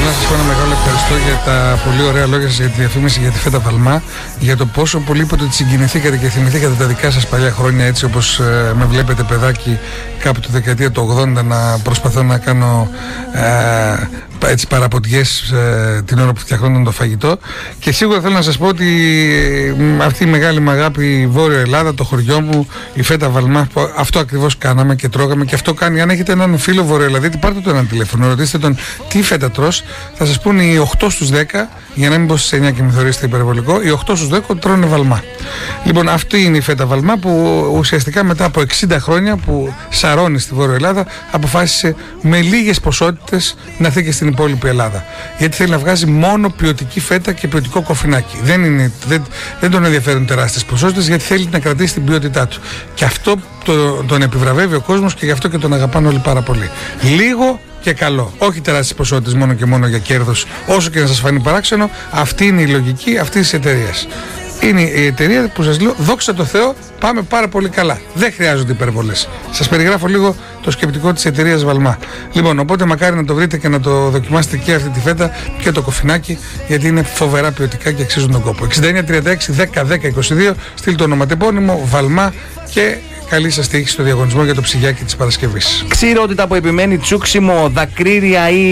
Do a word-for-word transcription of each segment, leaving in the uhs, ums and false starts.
Θέλω να σας πω ένα μεγάλο ευχαριστώ για τα πολύ ωραία λόγια σας για τη διαφήμιση για τη Φέτα Βαλμά, για το πόσο πολύ είπατε ότι συγκινηθήκατε και θυμηθήκατε τα δικά σας παλιά χρόνια, έτσι όπως ε, με βλέπετε παιδάκι κάπου τη δεκαετία του ογδόντα να προσπαθώ να κάνω ε, έτσι παραποντιές ε, την ώρα που φτιαχνόταν το φαγητό. Και σίγουρα θέλω να σας πω ότι ε, αυτή η μεγάλη μου αγάπη, η Βόρεια Ελλάδα, το χωριό μου, η Φέτα Βαλμά, αυτό ακριβώς κάναμε και τρώγαμε και αυτό κάνει. Αν έχετε έναν φίλο Βορειοελλαδίτη, πάρτε τον ένα τηλέφωνο, ρωτήστε τον τι φέτα τρως, θα σας πούνε οι οκτώ στους δέκα, για να μην πω στις εννιά και με θεωρήσετε υπερβολικό, οι οκτώ στους δέκα τρώνε Βαλμά. Λοιπόν, αυτή είναι η Φέτα Βαλμά που ουσιαστικά μετά από εξήντα χρόνια που σαρώνει στη Βόρεια Ελλάδα, αποφάσισε με λίγες ποσότητες να έρθει και στην υπόλοιπη Ελλάδα. Γιατί θέλει να βγάζει μόνο ποιοτική φέτα και ποιοτικό κοφινάκι. Δεν, είναι, δεν, δεν τον ενδιαφέρουν τεράστιες ποσότητες, γιατί θέλει να κρατήσει την ποιότητά του. Και αυτό το, τον επιβραβεύει ο κόσμος και γι' αυτό και τον αγαπάνε όλοι πάρα πολύ. Λίγο και καλό. Όχι τεράστιες ποσότητες μόνο και μόνο για κέρδος, όσο και να σας φανεί παράξενο. Αυτή είναι η λογική αυτής της εταιρείας. Είναι η εταιρεία που σας λέω, δόξα τω Θεώ, πάμε πάρα πολύ καλά. Δεν χρειάζονται υπερβολές. Σας περιγράφω λίγο το σκεπτικό της εταιρείας Βαλμά. Λοιπόν, οπότε μακάρι να το βρείτε και να το δοκιμάσετε και αυτή τη φέτα και το κοφινάκι, γιατί είναι φοβερά ποιοτικά και αξίζουν τον κόπο. εξήντα εννιά τριάντα έξι δέκα δέκα είκοσι δύο, στείλτε το ονοματεπώνυμο Βαλμά και καλή σας τύχη στο διαγωνισμό για το ψυγιάκι της Παρασκευής. Ξηρότητα που επιμένει, τσούξιμο, δακρύρια ή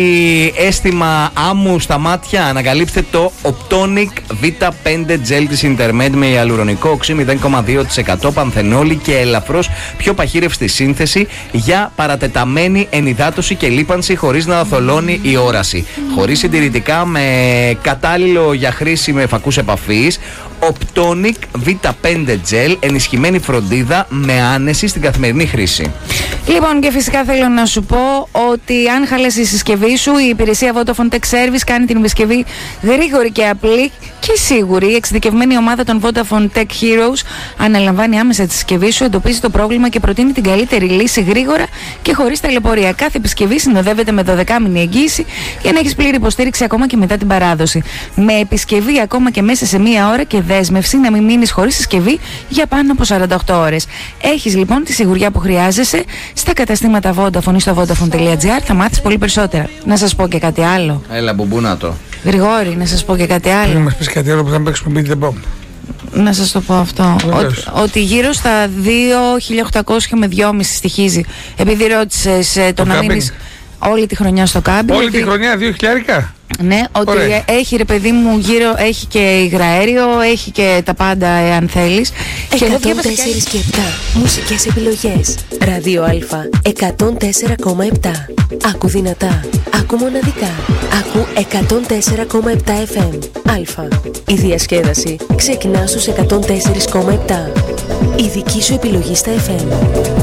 αίσθημα άμμου στα μάτια, ανακαλύψτε το Optonic βι πέντε Gel της Intermed με ιαλουρονικό οξύ μηδέν κόμμα δύο τοις εκατό πανθενόλη και ελαφρώς πιο παχύρευστη σύνθεση για παρατεταμένη ενυδάτωση και λίπανση χωρίς να θολώνει η όραση. Χωρίς συντηρητικά, με κατάλληλο για χρήση με φακούς επαφής. Optonic βι πέντε Gel, ενισχυμένη φροντίδα με άνεση στην καθημερινή χρήση. Λοιπόν, και φυσικά θέλω να σου πω ότι αν χαλέσει η συσκευή σου, η υπηρεσία Vodafone Tech Service κάνει την επισκευή γρήγορη και απλή και σίγουρη. Η εξειδικευμένη ομάδα των Vodafone Tech Heroes αναλαμβάνει άμεσα τη συσκευή σου, εντοπίζει το πρόβλημα και προτείνει την καλύτερη λύση γρήγορα και χωρίς ταλαιπωρία. Κάθε επισκευή συνοδεύεται με δωδεκάμηνη εγγύηση για να έχεις πλήρη υποστήριξη ακόμα και μετά την παράδοση. Με επισκευή ακόμα και μέσα σε μία ώρα και δέσμευση να μην μείνεις χωρίς συσκευή για πάνω από σαράντα οκτώ ώρες. Έχεις λοιπόν τη σιγουριά που χρειάζεσαι στα καταστήματα Vodafone ή στο vodafone τελεία gr. Θα μάθεις πολύ περισσότερα. Να σας πω και κάτι άλλο. Έλα, μπουμπούνα το. Γρηγόρη, να σας πω και κάτι άλλο. Να μας πεις κάτι άλλο που θα παίξουμε Beat the Bomb. Να σας το πω αυτό. Ότι, ότι γύρω στα δύο χιλιάδες οκτακόσια με δυόμισι στοιχίζει. Επειδή ρώτησες το, το να μείνεις όλη τη χρονιά στο κάμπινγκ. Όλη ότι... τη χρονιά, δύο χιλιάρικα. Ναι, ότι Ωραία. έχει ρε παιδί μου γύρω, έχει και υγραέριο, έχει και τα πάντα εάν θέλεις. εκατόν τέσσερα και επτά μουσικές επιλογές. Ράδιο Α εκατόν τέσσερα κόμμα επτά. Άκου δυνατά, άκου μοναδικά. Άκου εκατόν τέσσερα κόμμα επτά εφ εμ. Α. Η διασκέδαση ξεκινά στους εκατόν τέσσερα κόμμα επτά. Η δική σου επιλογή στα εφ εμ.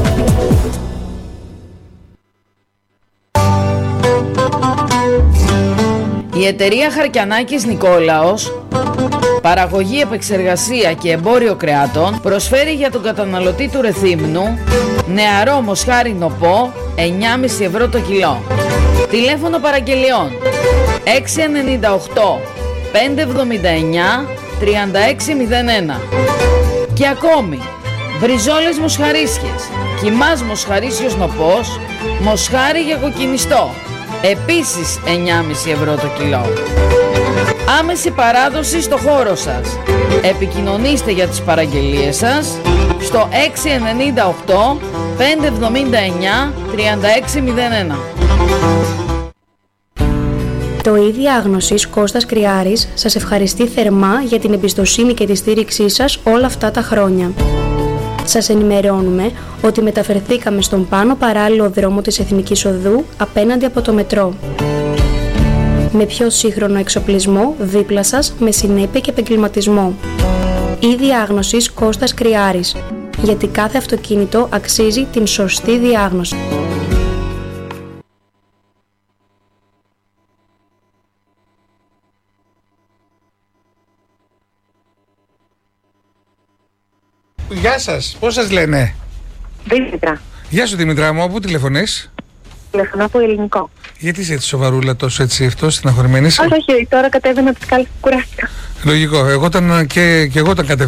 Η εταιρεία Χαρκιανάκης Νικόλαος, παραγωγή, επεξεργασία και εμπόριο κρεάτων, προσφέρει για τον καταναλωτή του Ρεθύμνου νεαρό μοσχάρι νοπό εννιά κόμμα πέντε ευρώ το κιλό. Τηλέφωνο παραγγελιών έξι εννιά οκτώ πέντε εβδομήντα εννιά τριάντα έξι μηδέν ένα. Και ακόμη μπριζόλες μοσχαρίσιες, κιμάς μοσχαρίσιος νοπός, μοσχάρι για κοκκινιστό, επίσης εννιά κόμμα πέντε ευρώ το κιλό. Άμεση παράδοση στο χώρο σας. Επικοινωνήστε για τις παραγγελίες σας στο έξι εννιά οκτώ πέντε εβδομήντα εννιά τριάντα έξι μηδέν ένα. Το ΙΔ Διάγνωσης Κώστας Κρυάρης σας ευχαριστεί θερμά για την εμπιστοσύνη και τη στήριξή σας όλα αυτά τα χρόνια. Σας ενημερώνουμε ότι μεταφερθήκαμε στον πάνω παράλληλο δρόμο της Εθνικής Οδού απέναντι από το μετρό. Με πιο σύγχρονο εξοπλισμό δίπλα σας, με συνέπεια και επαγγελματισμό. ΙΔ Διάγνωσης Κώστας Κρυάρης, γιατί κάθε αυτοκίνητο αξίζει την σωστή διάγνωση. Γεια σας, πώς σας λένε? Δήμητρα. Γεια σου Δημητρά μου, πού τηλεφωνείς? Τηλεφωνώ από Ελληνικό. Γιατί είσαι έτσι σοβαρούλα, τόσο έτσι αυτό, στεναχωρημένη? Όχι, όχι, τώρα κατέβαινα από τις κάλες που κουράστηκα. Λογικό, εγώ ήταν και, και εγώ όταν κατέβαινα